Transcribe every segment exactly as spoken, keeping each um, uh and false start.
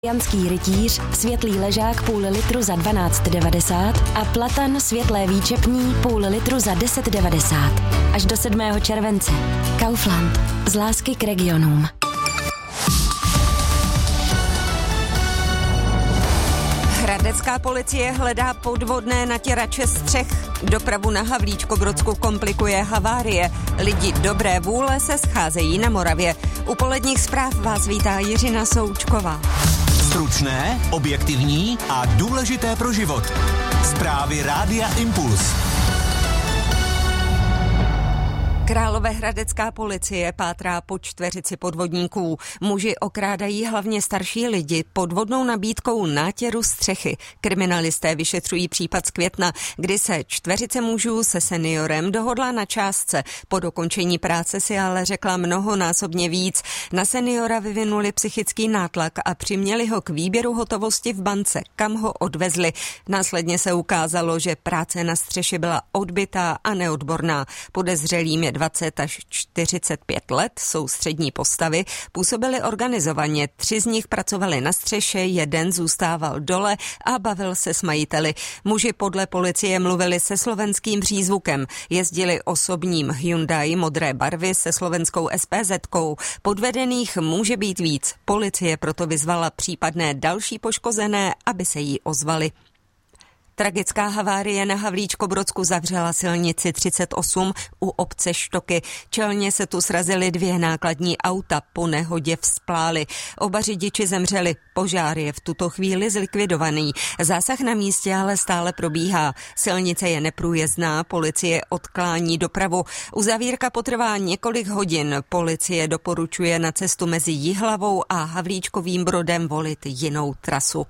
Janský rytíř, světlý ležák půl litru za dvanáct devadesát a platan světlé výčepní půl litru za deset devadesát. Až do sedmého července. Kaufland. Z lásky k regionům. Hradecká policie hledá podvodné natěrače střech. Dopravu na Havlíčkobrodsku komplikuje havárie. Lidi dobré vůle se scházejí na Moravě. U poledních zpráv vás vítá Jiřina Součková. Stručné, objektivní a důležité pro život. Zprávy Rádia Impuls. Královéhradecká policie pátrá po čtveřici podvodníků. Muži okrádají hlavně starší lidi podvodnou nabídkou nátěru střechy. Kriminalisté vyšetřují případ z května, kdy se čtveřice mužů se seniorem dohodla na částce. Po dokončení práce si ale řekla mnohonásobně víc. Na seniora vyvinuli psychický nátlak a přiměli ho k výběru hotovosti v bance, kam ho odvezli. Následně se ukázalo, že práce na střeše byla odbytá a neodborná. Podezřelým je dvacet až čtyřicet pět let, jsou střední postavy, působili organizovaně, tři z nich pracovali na střeše, jeden zůstával dole a bavil se s majiteli. Muži podle policie mluvili se slovenským přízvukem, jezdili osobním Hyundai modré barvy se slovenskou es pé zetkou. Podvedených může být víc. Policie proto vyzvala případné další poškozené, aby se jí ozvali. Tragická havárie na Havlíčkobrodsku zavřela silnici třicet osm u obce Štoky. Čelně se tu srazily dvě nákladní auta, po nehodě vzplály. Oba řidiči zemřeli, požár je v tuto chvíli zlikvidovaný. Zásah na místě ale stále probíhá. Silnice je neprůjezdná, policie odklání dopravu. Uzavírka potrvá několik hodin. Policie doporučuje na cestu mezi Jihlavou a Havlíčkovým Brodem volit jinou trasu.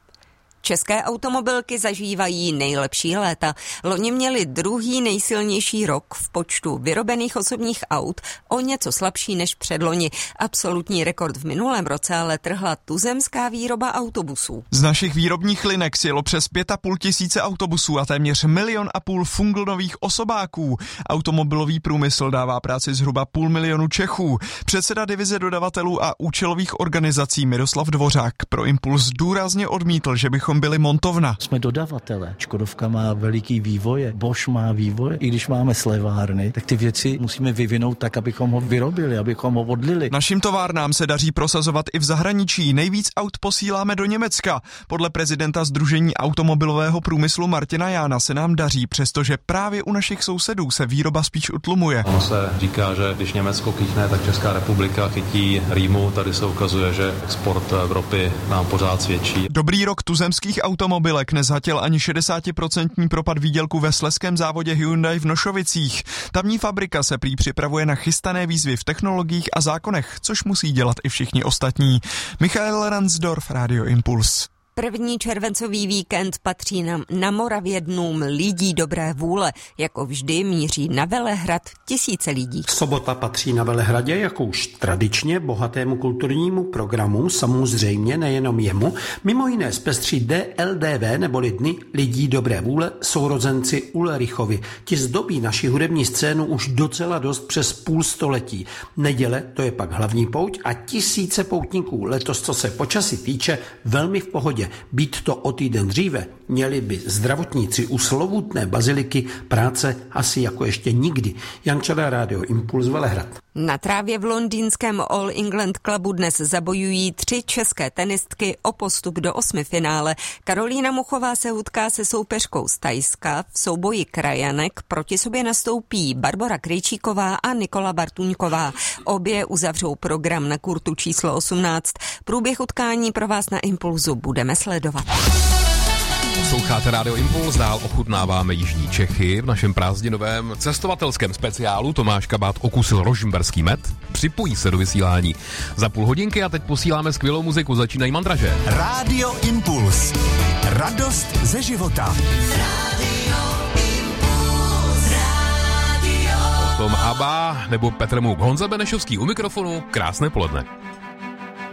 České automobilky zažívají nejlepší léta. Loni měli druhý nejsilnější rok v počtu vyrobených osobních aut, o něco slabší než předloni. Absolutní rekord v minulém roce ale trhla tuzemská výroba autobusů. Z našich výrobních linek sjelo přes pět a půl tisíce autobusů a téměř milion a půl funglnových osobáků. Automobilový průmysl dává práci zhruba půl milionu Čechů. Předseda divize dodavatelů a účelových organizací Miroslav Dvořák pro Impuls důrazně odmítl, že bychom byli montovna. Jsme dodavatele. Škodovka má veliký vývoje, Bosch má vývoje. I když máme slevárny, tak ty věci musíme vyvinout tak, abychom ho vyrobili, abychom ho odlili. Našim továrnám se daří prosazovat i v zahraničí. Nejvíc aut posíláme do Německa. Podle prezidenta Sdružení automobilového průmyslu Martina Jána se nám daří, přestože právě u našich sousedů se výroba spíš utlumuje. Ono se říká, že když Německo chytne, tak Česká republika chytí rýmu. Tady se ukazuje, že export Evropy nám pořád svědčí. Dobrý rok tuzemských automobilek nezhatil ani šedesátiprocentní propad výdělku ve slezském závodě Hyundai v Nošovicích. Tamní fabrika se prý připravuje na chystané výzvy v technologiích a zákonech, což musí dělat i všichni ostatní. Michael Ransdorf, Radio Impuls. První červencový víkend patří na, na Moravě dnům lidí dobré vůle. Jako vždy míří na Velehrad tisíce lidí. Sobota patří na Velehradě jako už tradičně bohatému kulturnímu programu, samozřejmě nejenom jemu. Mimo jiné zpestří D L D V neboli Dny lidí dobré vůle sourozenci Ulrichovi. Ti zdobí naši hudební scénu už docela dost přes půl století. Neděle, to je pak hlavní pouť a tisíce poutníků. Letos, co se počasí týče, velmi v pohodě. Být to o týden dříve, měli by zdravotníci u slovutné baziliky práce asi jako ještě nikdy. Jan Čada, Radio Impuls, Velehrad. Na trávě v londýnském All England Clubu dnes zabojují tři české tenistky o postup do osmifinále. Karolína Muchová se utká se soupeřkou z Thajska. V souboji krajanek proti sobě nastoupí Barbora Krejčíková a Nikola Bartuňková. Obě uzavřou program na kurtu číslo osmnáct. Průběh utkání pro vás na Impulzu budeme sledovat. Posloucháte Radio Impuls, dál ochutnáváme jižní Čechy. V našem prázdninovém cestovatelském speciálu Tomáš Kabát okusil rožmberský med. Připojí se do vysílání za půl hodinky a teď posíláme skvělou muziku. Začínají Mandraže. Radio Impuls. Radost ze života. Radio Impuls. Radio. Tom Abba nebo Petr Muk. Honza Benešovský u mikrofonu. Krásné poledne.